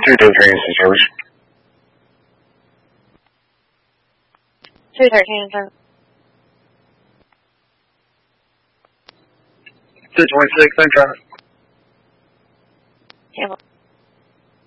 223 service. 213, sir. 226, same traffic. Yeah.